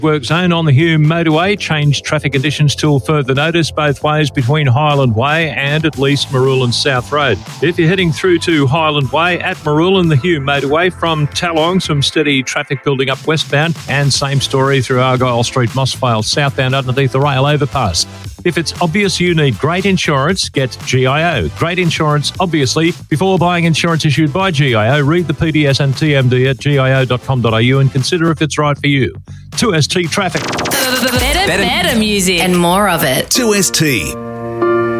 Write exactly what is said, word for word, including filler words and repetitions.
Work zone on the Hume motorway. Changed traffic conditions till further notice both ways between Highland Way and at least Marulan South Road. If you're heading through to Highland Way at Marulan, the Hume motorway from Tallong, some steady traffic building up westbound, and same story through Argyle Street, Mossvale, southbound underneath the rail overpass. If it's obvious you need great insurance, get G I O. Great insurance, obviously. Before buying insurance issued by G I O, read the P D S and T M D at G I O dot com dot A U and consider if it's right for you. two S T Traffic. Better, better music and more of it. two S T.